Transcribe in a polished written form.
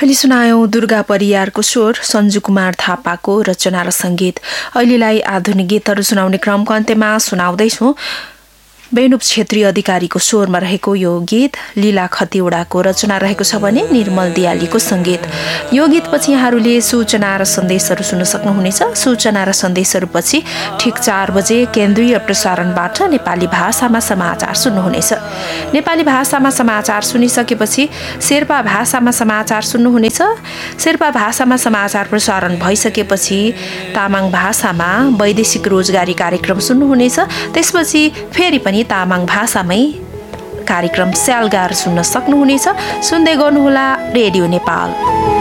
अहिले सुनायौं दुर्गा परियारको स्वर, सञ्जु कुमार थापाको रचना र संगीत। अहिलेलाई आधुनिक गीतहरू सुनाउने क्रमको अन्त्यमा सुनाउँदैछौं। बेणुप क्षेत्रीय अधिकारीको स्वरमा रहेको यो गीत लीला खतिवड़ाको रचना रहेको छ भने निर्मल दियालीको संगीत। यो गीतपछि यहाँहरूले सूचना र सन्देशहरू सुन्न सक्नुहुनेछ। सूचना र सन्देशहरूपछि ठिक 4 बजे केन्द्रीय प्रसारणबाट नेपाली भाषामा समाचार सुन्नुहुनेछ। नेपाली भाषामा समाचार सुनिसकेपछि शेर्पा भाषामा समाचार सुन्नुहुनेछ। शेर्पा भाषामा समाचार प्रसारण भइसकेपछि तामाङ भाषामा वैदेशिक रोजगारी कार्यक्रम सुन्नुहुनेछ। त्यसपछि फेरि पनि तामाङ भाषामै कार्यक्रम स्यालगार सुन्न सक्नुहुनेछ। सुन्दै गर्नुहोला रेडियो नेपाल।